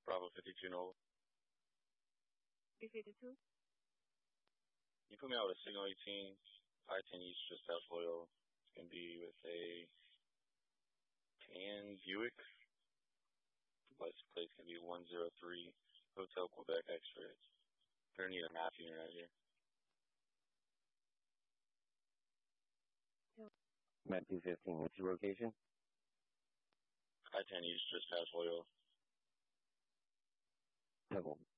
Bravo 52 Nova. B52. You put me out with a signal 18, I-10 East, just past Loyal. It's going to be with a tan Buick. License plate's going to be 103 Hotel Quebec X-ray. Going to need a map unit out here. Map 215, what's your location? I-10 East, just past Loyal. Pebble.